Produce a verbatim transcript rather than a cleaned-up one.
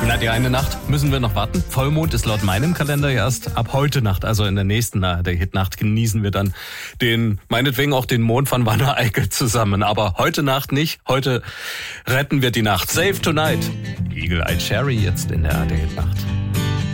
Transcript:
Na, die eine Nacht müssen wir noch warten. Vollmond ist laut meinem Kalender erst ab heute Nacht, also in der nächsten A R D-Hit-Nacht genießen wir dann den, meinetwegen auch den Mond von Wanne Eickel zusammen. Aber heute Nacht nicht. Heute retten wir die Nacht. Save Tonight. Eagle Eye Cherry jetzt in der A R D-Hit-Nacht.